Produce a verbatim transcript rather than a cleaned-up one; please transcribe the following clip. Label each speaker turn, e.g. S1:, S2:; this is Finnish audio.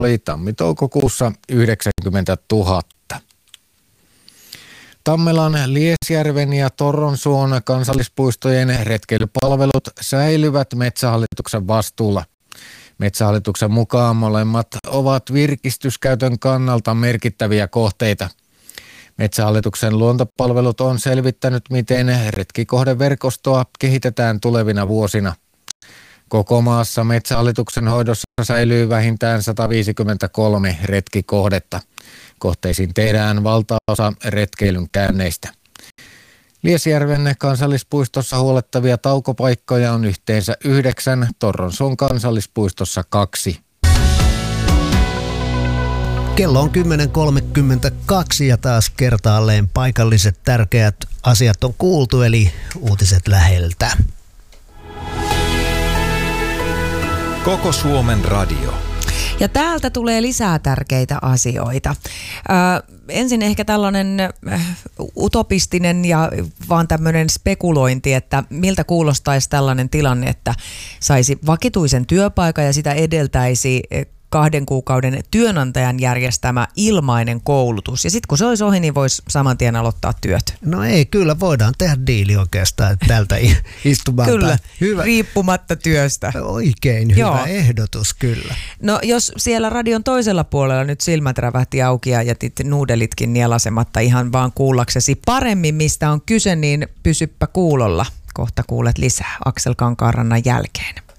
S1: oli tammi-toukokuussa yhdeksänkymmentätuhatta. Tammelan, Liesjärven ja Torronsuon kansallispuistojen retkeilypalvelut säilyvät Metsähallituksen vastuulla. Metsähallituksen mukaan molemmat ovat virkistyskäytön kannalta merkittäviä kohteita. Metsähallituksen luontopalvelut on selvittänyt, miten retkikohdeverkostoa kehitetään tulevina vuosina. Koko maassa Metsähallituksen hoidossa säilyy vähintään sata viisikymmentäkolme retkikohdetta. Kohteisiin tehdään valtaosa retkeilyn käynneistä. Liesjärven kansallispuistossa huolettavia taukopaikkoja on yhteensä yhdeksän, Torronsuon kansallispuistossa kaksi.
S2: Kello on kymmenen kolmekymmentäkaksi ja taas kertaalleen paikalliset tärkeät asiat on kuultu, eli uutiset läheltä.
S3: Koko Suomen radio.
S4: Ja täältä tulee lisää tärkeitä asioita. Ö, ensin ehkä tällainen utopistinen ja vaan tämmöinen spekulointi, että miltä kuulostaisi tällainen tilanne, että saisi vakituisen työpaikan ja sitä edeltäisi kahden kuukauden työnantajan järjestämä ilmainen koulutus. Ja sitten kun se olisi ohi, niin voisi saman tien aloittaa työt.
S2: No ei, kyllä voidaan tehdä diili oikeastaan tältä istumaan.
S4: Kyllä, hyvä. Riippumatta työstä.
S2: Oikein hyvä Joo. ehdotus, kyllä.
S4: No jos siellä radion toisella puolella nyt silmät rävähti auki ja jätit nuudelitkin nielasematta ihan vaan kuullaksesi paremmin, mistä on kyse, niin pysyppä kuulolla. Kohta kuulet lisää Aksel Kankaanrannan jälkeen.